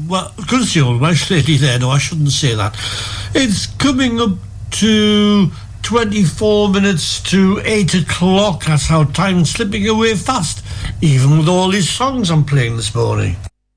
well, good to see old Welsh lady there. No, I shouldn't say that. It's coming up to 24 minutes to 8 o'clock. That's how time's slipping away fast, even with all these songs I'm playing this morning.